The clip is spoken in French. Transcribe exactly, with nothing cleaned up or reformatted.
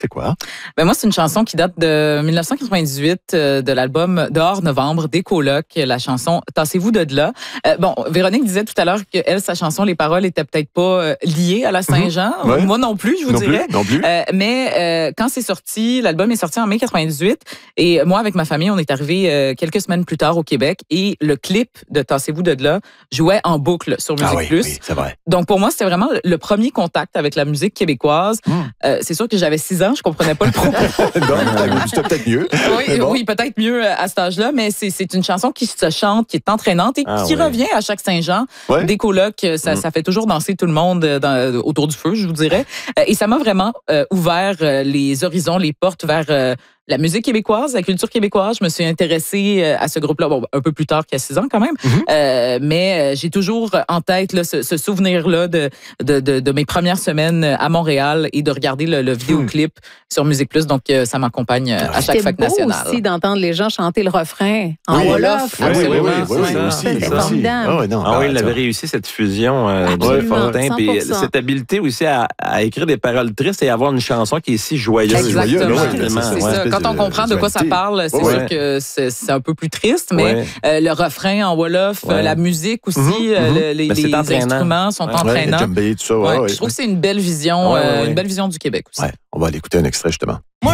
C'est quoi? Ben moi, c'est une chanson qui date de dix-neuf cent quatre-vingt-dix-huit, euh, de l'album Dehors Novembre, des Colocs, la chanson Tassez-vous de là. Euh, bon, Véronique disait tout à l'heure que elle, sa chanson, les paroles étaient peut-être pas euh, liées à la Saint-Jean. Mmh. Ouais. Moi non plus, je vous non dirais. Plus, non plus. Euh, mais euh, quand c'est sorti, l'album est sorti en mai quatre-vingt-dix-huit, et moi, avec ma famille, on est arrivé euh, quelques semaines plus tard au Québec, et le clip de Tassez-vous de là jouait en boucle sur Musique ah oui, Plus. Oui, c'est vrai. Donc pour moi, c'était vraiment le premier contact avec la musique québécoise. Mmh. Euh, c'est sûr que j'avais six ans, je comprenais pas le propos. Donc, c'était peut-être mieux. Oui, bon. oui, peut-être mieux à cet âge-là, mais c'est, c'est une chanson qui se chante, qui est entraînante et ah, qui oui. revient à chaque Saint-Jean. Ouais. Des colocs, ça, mmh. ça fait toujours danser tout le monde dans, autour du feu, je vous dirais. Et ça m'a vraiment euh, ouvert les horizons, les portes vers euh, la musique québécoise, la culture québécoise. Je me suis intéressée à ce groupe-là, bon, un peu plus tard qu'à six ans quand même, mm-hmm. euh, mais j'ai toujours en tête là, ce, ce souvenir-là de, de, de, de mes premières semaines à Montréal et de regarder le, le vidéoclip mm. sur Musique Plus. Donc, ça m'accompagne à chaque C'était fête beau nationale. aussi d'entendre les gens chanter le refrain en oui, wolof. Oui, oui, oui, oui, oui, oui, oui aussi. C'était formidable. Ah, ouais, non, ah oui, il avait réussi cette fusion euh, de Fortin, puis cette habileté aussi à, à écrire des paroles tristes et avoir une chanson qui est si joyeuse. Exactement. Oui, c'est ça. C'est ça. Quand on comprend de quoi ça parle, c'est ouais. sûr que c'est, c'est un peu plus triste, mais ouais. euh, le refrain en wolof, ouais. la musique aussi, mm-hmm. euh, le, les, les instruments sont ouais. entraînants. Ouais, djembé, tout ça, ouais, ouais. Ouais. Je trouve que c'est une belle vision, ouais, ouais, euh, ouais. une belle vision du Québec aussi. Ouais. On va aller écouter un extrait justement.